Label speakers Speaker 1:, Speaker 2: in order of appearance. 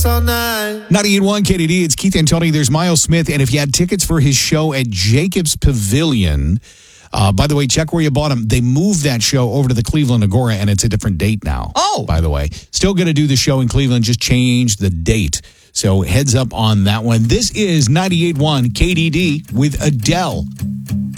Speaker 1: dance all night.
Speaker 2: 98.1 KDD, it's Keith Antoni. There's Miles Smith. And if you had tickets for his show at Jacobs Pavilion, by the way, check where you bought them. They moved that show over to the Cleveland Agora, and it's a different date now.
Speaker 3: Oh.
Speaker 2: By the way. Still going to do the show in Cleveland, just changed the date. So heads up on that one. This is 98.1 KDD with Adele.